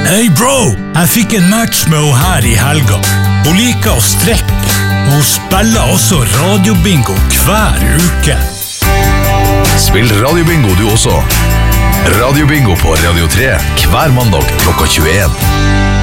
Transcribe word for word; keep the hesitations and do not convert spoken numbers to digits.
Hey bro, jeg fikk en match med henne her i helga. Hun liker å strekke. Hun spiller også radiobingo hver uke. Spill radiobingo du også. Radiobingo på Radio tre hver mandag klokka tjueen.